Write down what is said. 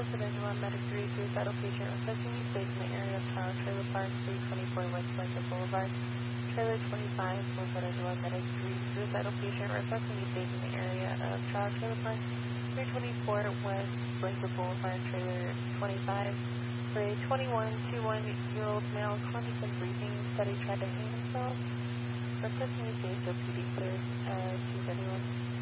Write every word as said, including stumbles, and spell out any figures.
Los Angeles Medic three suicidal patient requesting you stay in the area of Tower Trailer Park, three twenty-four West Pleasant Boulevard. Trailer twenty-five, Los Angeles Medic three suicidal patient requesting you stay in the area of Tower Trailer Park, three twenty-four West Pleasant Boulevard. Trailer twenty-five, for a twenty-one, twenty-one-year-old male conscious and breathing, said he tried to hang himself. Requesting you stay so P D cleared, uh, two thirty-one.